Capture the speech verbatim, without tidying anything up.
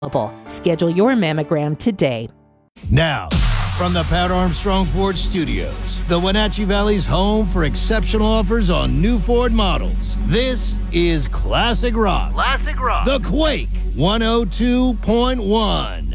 Schedule your mammogram today. Now, from the Pat Armstrong Ford Studios, the Wenatchee Valley's home for exceptional offers on new Ford models. This is Classic Rock. Classic Rock. The Quake one oh two point one.